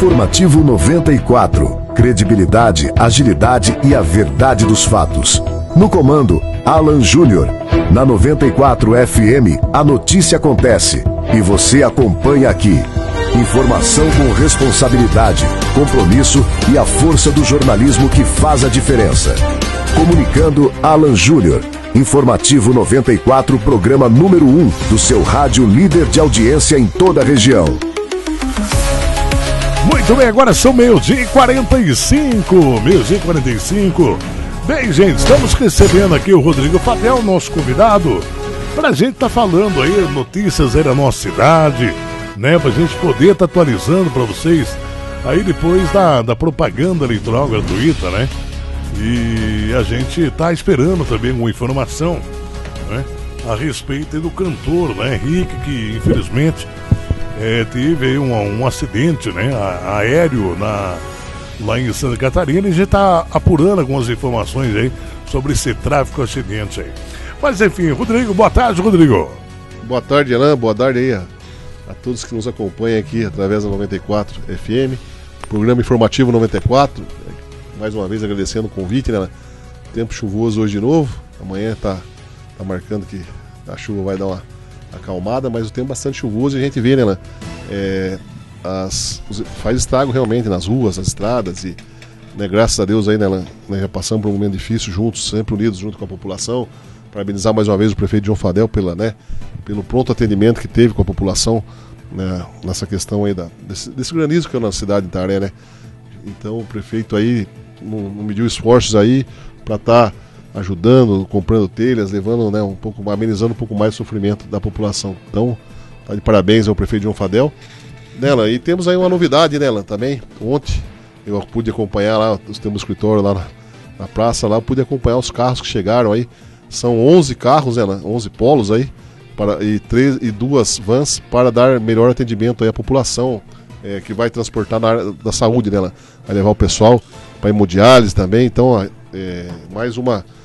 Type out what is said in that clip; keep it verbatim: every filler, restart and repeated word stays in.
Informativo noventa e quatro. Credibilidade, agilidade e a verdade dos fatos. No comando, Alan Júnior. Na noventa e quatro F M, a notícia acontece e você acompanha aqui. Informação com responsabilidade, compromisso e a força do jornalismo que faz a diferença. Comunicando, Alan Júnior. Informativo noventa e quatro, programa número um do seu rádio líder de audiência em toda a região. Muito bem, agora são meio-dia e quarenta e cinco. Meio-dia e quarenta e cinco. Bem, gente, estamos recebendo aqui o Rodrigo Fadel, nosso convidado, pra gente tá falando aí notícias aí da nossa cidade, né? Pra gente poder tá atualizando pra vocês aí depois da, da propaganda eleitoral gratuita, né? E a gente tá esperando também uma informação, né, a respeito do cantor, né, Henrique, que infelizmente é, teve aí um, um acidente, né, aéreo na, lá em Santa Catarina, e já tá apurando algumas informações aí sobre esse tráfico acidente aí. Mas enfim, Rodrigo, boa tarde, Rodrigo. Boa tarde, Alan, boa tarde aí a, a todos que nos acompanham aqui através da noventa e quatro F M, programa informativo noventa e quatro. Mais uma vez agradecendo o convite, né? Tempo chuvoso hoje de novo. Amanhã tá, tá marcando que a chuva vai dar uma acalmada, mas o tempo bastante chuvoso e a gente vê, né? É, as, faz estrago realmente nas ruas, nas estradas e, né, graças a Deus aí, né, nós já passamos por um momento difícil juntos, sempre unidos junto com a população. Parabenizar mais uma vez o prefeito João Fadel pela, né, pelo pronto atendimento que teve com a população, né, nessa questão aí da, desse, desse granizo que é na cidade de Itaré, né? Então o prefeito aí não, não mediu esforços aí para estar tá ajudando, comprando telhas, levando, né, um pouco, amenizando um pouco mais o sofrimento da população. Então, tá de parabéns ao prefeito João Fadel. Nela, e temos aí uma novidade nela também. Ontem eu pude acompanhar lá, nós temos um escritório lá na, na praça, lá eu pude acompanhar os carros que chegaram aí. São onze carros, nela, onze polos aí, para, e, três, e duas vans para dar melhor atendimento aí à população. É, que vai transportar na área da saúde dela, vai levar o pessoal para hemodiálise também. Então, é, mais uma,